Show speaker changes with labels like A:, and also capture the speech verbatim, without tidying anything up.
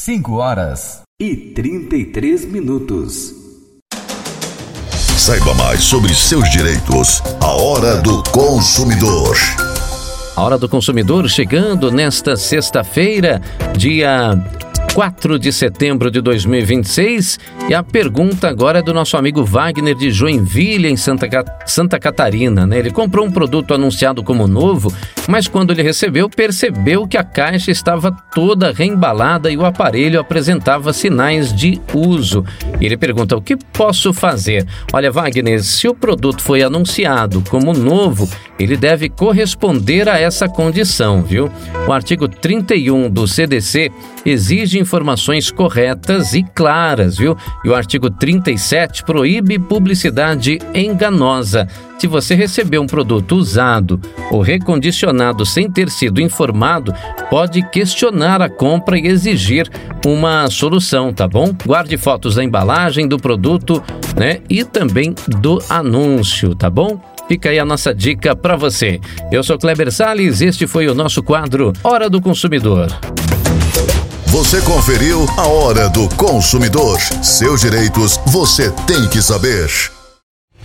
A: cinco horas e trinta e três minutos.
B: Saiba mais sobre seus direitos. A Hora do Consumidor.
C: A Hora do Consumidor chegando nesta sexta-feira, dia quatro de setembro de dois mil e vinte e seis, e a pergunta agora é do nosso amigo Wagner de Joinville, em Santa, Santa Catarina, né? Ele comprou um produto anunciado como novo, mas quando ele recebeu, percebeu que a caixa estava toda reembalada e o aparelho apresentava sinais de uso. Ele pergunta: o que posso fazer? Olha, Wagner, se o produto foi anunciado como novo, ele deve corresponder a essa condição, viu? O artigo trinta e um do C D C exige informações corretas e claras, viu? E o artigo trinta e sete proíbe publicidade enganosa. Se você recebeu um produto usado ou recondicionado sem ter sido informado, pode questionar a compra e exigir uma solução, tá bom? Guarde fotos da embalagem do produto, né? E também do anúncio, tá bom? Fica aí a nossa dica para você. Eu sou Kleber Salles, este foi o nosso quadro Hora do Consumidor.
B: Você conferiu a Hora do Consumidor. Seus direitos você tem que saber.